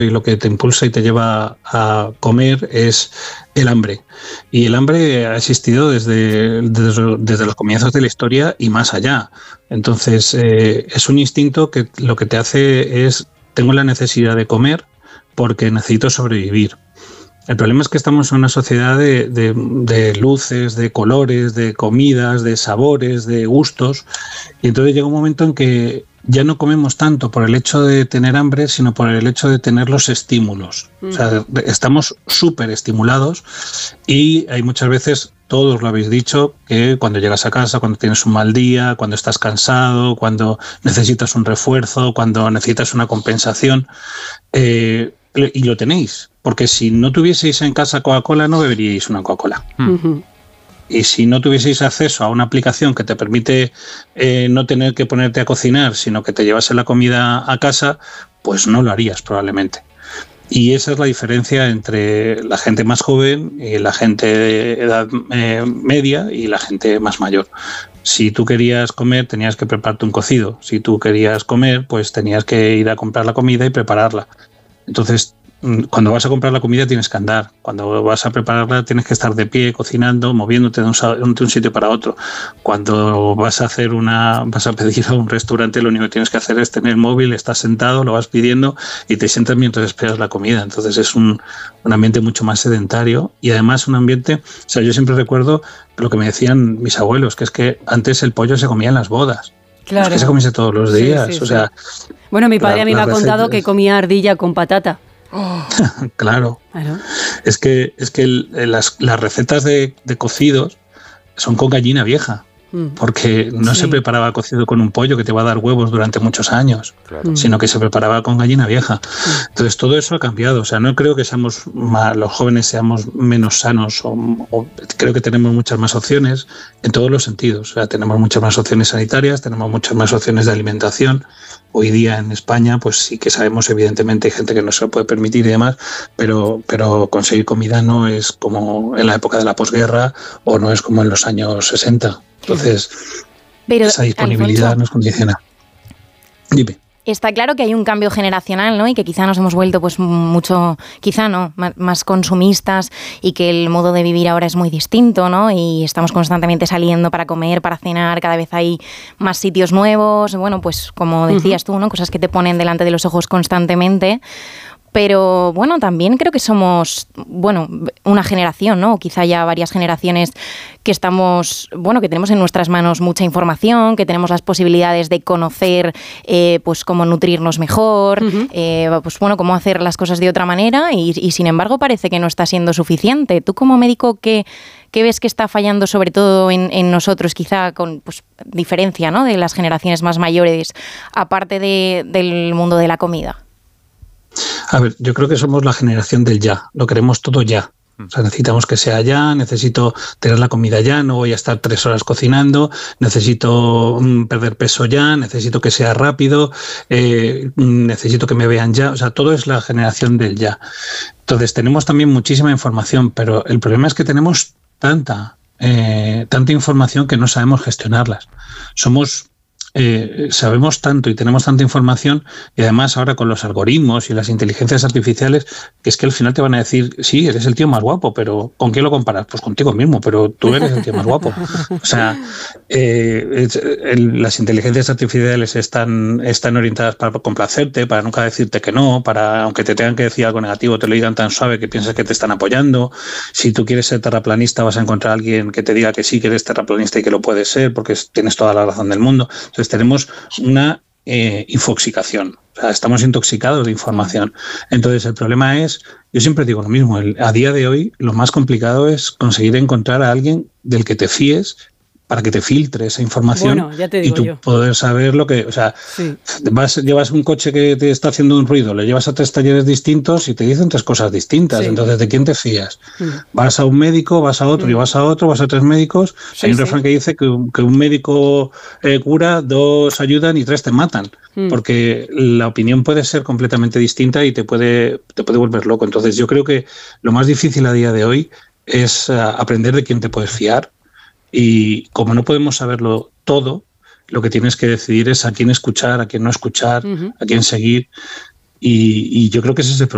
y lo que te impulsa y te lleva a comer es el hambre. Y el hambre ha existido desde los comienzos de la historia y más allá. Entonces, es un instinto que lo que te hace es, tengo la necesidad de comer porque necesito sobrevivir. El problema es que estamos en una sociedad de luces, de colores, de comidas, de sabores, de gustos, y entonces llega un momento en que ya no comemos tanto por el hecho de tener hambre, sino por el hecho de tener los estímulos. O sea, estamos súper estimulados y hay muchas veces, todos lo habéis dicho, que cuando llegas a casa, cuando tienes un mal día, cuando estás cansado, cuando necesitas un refuerzo, cuando necesitas una compensación, y lo tenéis, porque si no tuvieseis en casa Coca-Cola no beberíais una Coca-Cola. Y si no tuvieseis acceso a una aplicación que te permite no tener que ponerte a cocinar, sino que te llevase la comida a casa, pues no lo harías probablemente. Y esa es la diferencia entre la gente más joven y la gente de edad media y la gente más mayor. Si tú querías comer, tenías que prepararte un cocido. Si tú querías comer, pues tenías que ir a comprar la comida y prepararla. Entonces, cuando vas a comprar la comida tienes que andar. Cuando vas a prepararla tienes que estar de pie, cocinando, moviéndote de un sitio para otro. Cuando vas a pedir a un restaurante, lo único que tienes que hacer es tener el móvil, estás sentado, lo vas pidiendo y te sientas mientras esperas la comida. Entonces es un ambiente mucho más sedentario y además un ambiente, o sea, yo siempre recuerdo lo que me decían mis abuelos, que es que antes el pollo se comía en las bodas. Claro. Es que se comiese todos los días. Sí, sí, o sea, bueno, mi padre a mí me ha contado que comía ardilla con patata. Oh. Claro. Es que las recetas de cocidos son con gallina vieja, porque no se preparaba cocido con un pollo que te va a dar huevos durante muchos años, sino que se preparaba con gallina vieja. Entonces todo eso ha cambiado. O sea, no creo que los jóvenes seamos menos sanos, o creo que tenemos muchas más opciones en todos los sentidos. O sea, tenemos muchas más opciones sanitarias, tenemos muchas más opciones de alimentación. Hoy día en España, pues sí que sabemos, evidentemente, hay gente que no se lo puede permitir y demás, pero conseguir comida no es como en la época de la posguerra o no es como en los años 60. Entonces, esa disponibilidad, Alfonso, nos condiciona. Dime. Está claro que hay un cambio generacional, ¿no? Y que quizá nos hemos vuelto pues mucho, quizá no, más consumistas, y que el modo de vivir ahora es muy distinto, ¿no? Y estamos constantemente saliendo para comer, para cenar, cada vez hay más sitios nuevos, bueno, pues como decías tú, ¿no? Cosas que te ponen delante de los ojos constantemente. Pero bueno, también creo que somos, bueno, una generación, ¿no? O quizá ya varias generaciones que estamos, bueno, que tenemos en nuestras manos mucha información, que tenemos las posibilidades de conocer, pues cómo nutrirnos mejor, pues bueno, cómo hacer las cosas de otra manera, y sin embargo parece que no está siendo suficiente. Tú como médico, ¿qué ves que está fallando sobre todo en nosotros, quizá con pues diferencia, ¿no? De las generaciones más mayores, aparte del mundo de la comida? A ver, yo creo que somos la generación del ya, lo queremos todo ya. O sea, necesitamos que sea ya, necesito tener la comida ya, no voy a estar 3 horas cocinando, necesito perder peso ya, necesito que sea rápido, necesito que me vean ya. O sea, todo es la generación del ya. Entonces, tenemos también muchísima información, pero el problema es que tenemos tanta información que no sabemos gestionarlas. Sabemos tanto y tenemos tanta información, y además ahora con los algoritmos y las inteligencias artificiales, que es que al final te van a decir, sí, eres el tío más guapo, pero ¿con quién lo comparas? Pues contigo mismo, pero tú eres el tío más guapo. O sea, las inteligencias artificiales están orientadas para complacerte, para nunca decirte que no, para, aunque te tengan que decir algo negativo, te lo digan tan suave que piensas que te están apoyando. Si tú quieres ser terraplanista, vas a encontrar a alguien que te diga que sí, que eres terraplanista y que lo puedes ser, porque tienes toda la razón del mundo. Entonces tenemos una infoxicación, o sea, estamos intoxicados de información. Entonces el problema es, yo siempre digo lo mismo, a día de hoy lo más complicado es conseguir encontrar a alguien del que te fíes para que te filtre esa información, bueno, y tú poder saber lo que... O sea, llevas un coche que te está haciendo un ruido, le llevas a 3 talleres distintos y te dicen 3 cosas distintas. Entonces, ¿de quién te fías? Vas a un médico, vas a otro y vas a otro, vas a 3 médicos. Hay un refrán que dice que un médico cura, 2 ayudan y 3 te matan. Porque la opinión puede ser completamente distinta y te puede volver loco. Entonces, yo creo que lo más difícil a día de hoy es aprender de quién te puedes fiar. Y como no podemos saberlo todo, lo que tienes que decidir es a quién escuchar, a quién no escuchar, a quién seguir. Y yo creo que ese es el problema.